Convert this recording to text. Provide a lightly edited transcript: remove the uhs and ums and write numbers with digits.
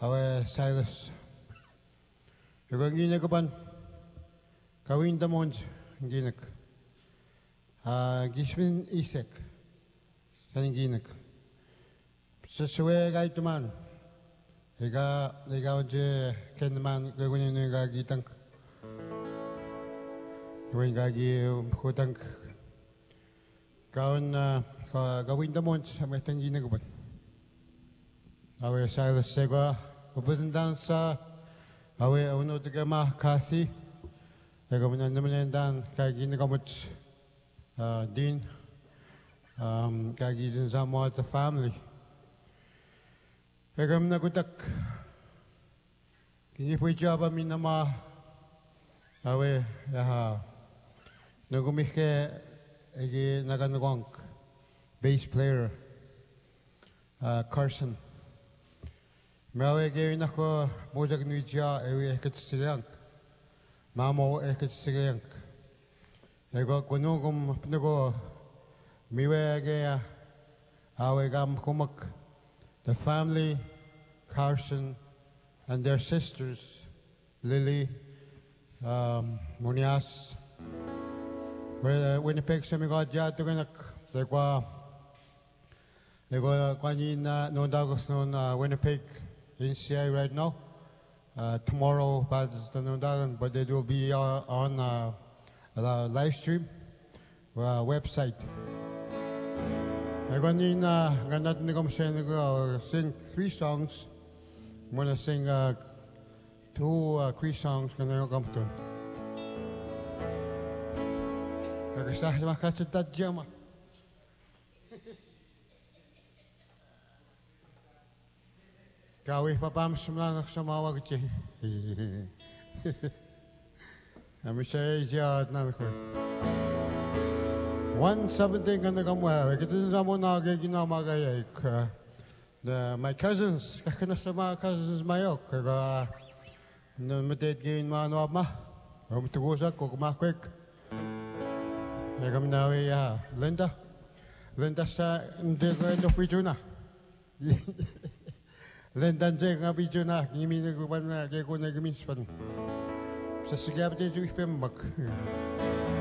Awe Silas. Ego nginek ban kawin damons nginek. Gismin isek san nginek. Sesuai gaituman. Ega onje kenman kegunin ega gitang. Kegunin gagi kutang. Kawan gawin damons sama nginek ban. Awe Silas sega kebetulan sa awe uno tiga mah kasih. Ega menan dan kagi ni kamu din kagi din sama the family. Ega menakutak kini puja apa minama awe ya nagumike egi naganugong bass player Carson. Mawe gawin ako mojag nuija ewe ekatsigyank. Mamo ekatsigyank. Ego kunugum pnugo miwe gaya awe gam kumak. The family, Carson, and their sisters, Lily, Munias. Winnipeg sa mga dyato ganak. Ego kanina no dagos no Winnipeg. In CI right now. Tomorrow, but it will be on a live stream website. I'm going to sing 3 songs. I'm going to sing 2 Cree songs. I'm going to come to. Kawih papam semlanak sama wajah. Kami saya jawab nanti. 117 kan kamu, kita sama naga gina magaya ik. My cousins, kakak sama cousins mayok, kaga medet gain mano apa? Kamu tugusak, kau makwek. Kami nawe ya, Linda sa hindi ko endo pijuna. Lendan je ngabi jona ngimi ne guban na ke ko ne gimin span. Sa sigab de ju ipem mak.